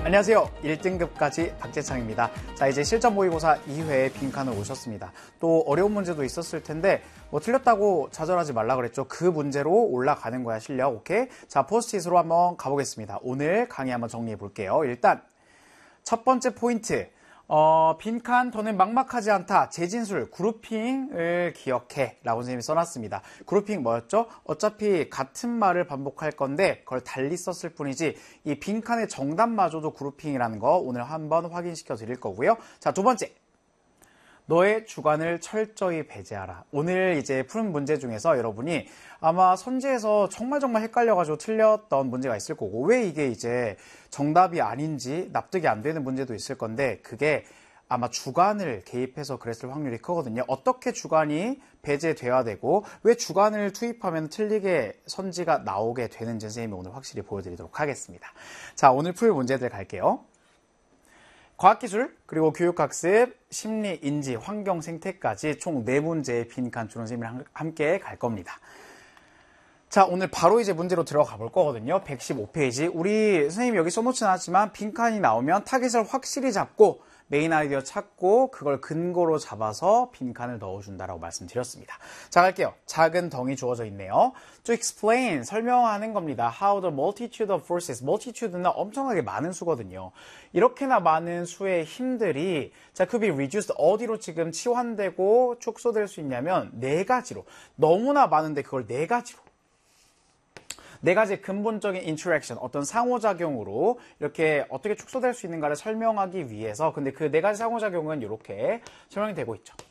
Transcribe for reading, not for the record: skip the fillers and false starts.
안녕하세요. 1등급까지 박재창입니다. 자, 이제 실전 모의고사 2회 빈칸을 오셨습니다. 또 어려운 문제도 있었을 텐데 틀렸다고 좌절하지 말라 그랬죠. 그 문제로 올라가는 거야, 실력. 오케이? 자, 포스트잇으로 한번 가보겠습니다. 오늘 강의 한번 정리해 볼게요. 일단 첫 번째 포인트. 빈칸 더는 막막하지 않다. 재진술, 그룹핑을 기억해. 라고 선생님이 써놨습니다. 그룹핑 뭐였죠? 어차피 같은 말을 반복할 건데 그걸 달리 썼을 뿐이지 이 빈칸의 정답마저도 그룹핑이라는 거 오늘 한번 확인시켜 드릴 거고요. 자, 두 번째. 너의 주관을 철저히 배제하라. 오늘 이제 푸른 문제 중에서 여러분이 아마 선지에서 정말 헷갈려가지고 틀렸던 문제가 있을 거고 왜 이게 이제 정답이 아닌지 납득이 안 되는 문제도 있을 건데 그게 아마 주관을 개입해서 그랬을 확률이 크거든요. 어떻게 주관이 배제돼야 되고 왜 주관을 투입하면 틀리게 선지가 나오게 되는지 선생님이 오늘 확실히 보여드리도록 하겠습니다. 자, 오늘 풀 문제들 갈게요. 과학기술, 그리고 교육학습, 심리, 인지, 환경, 생태까지 총 4문제의 빈칸 주론 선생님이랑 함께 갈 겁니다. 자, 오늘 바로 이제 문제로 들어가 볼 거거든요. 115페이지. 우리 선생님이 여기 써놓진 않았지만 빈칸이 나오면 타깃을 확실히 잡고 메인 아이디어 찾고 그걸 근거로 잡아서 빈칸을 넣어준다라고 말씀드렸습니다. 자, 갈게요. 작은 덩이 주어져 있네요. To explain, 설명하는 겁니다. How the multitude of forces, multitude는 엄청나게 많은 수거든요. 이렇게나 많은 수의 힘들이 자, could be reduced, 어디로 지금 치환되고 축소될 수 있냐면 4가지로. 너무나 많은데 그걸 4가지로. 4가지 근본적인 인터랙션, 어떤 상호작용으로 이렇게 어떻게 축소될 수 있는가를 설명하기 위해서 근데 그 4가지 상호작용은 이렇게 설명이 되고 있죠.